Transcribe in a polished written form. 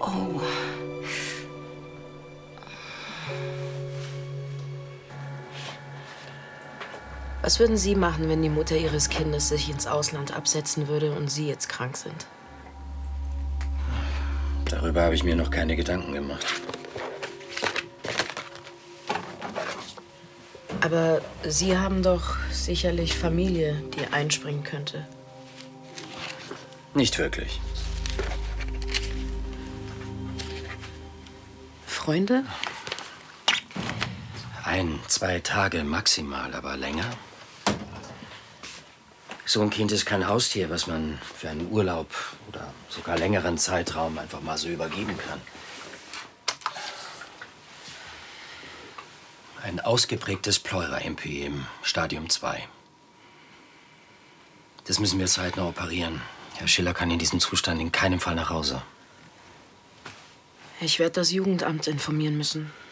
Oh. Was würden Sie machen, wenn die Mutter Ihres Kindes sich ins Ausland absetzen würde und Sie jetzt krank sind? Darüber habe ich mir noch keine Gedanken gemacht. Aber Sie haben doch sicherlich Familie, die einspringen könnte. Nicht wirklich. Freunde? 1, 2 Tage maximal, aber länger? So ein Kind ist kein Haustier, was man für einen Urlaub oder sogar längeren Zeitraum einfach mal so übergeben kann. Ein ausgeprägtes Pleura-Empyem, Stadium 2. Das müssen wir zeitnah operieren. Herr Schiller kann in diesem Zustand in keinem Fall nach Hause. Ich werde das Jugendamt informieren müssen.